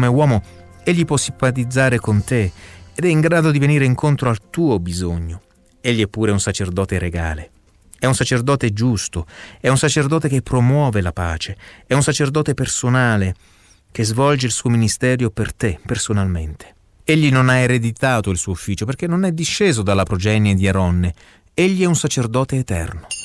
uomo, egli può simpatizzare con te ed è in grado di venire incontro al tuo bisogno. Egli è pure un sacerdote regale. È un sacerdote giusto, è un sacerdote che promuove la pace, è un sacerdote personale che svolge il suo ministero per te personalmente. Egli non ha ereditato il suo ufficio perché non è disceso dalla progenie di Aronne. Egli è un sacerdote eterno.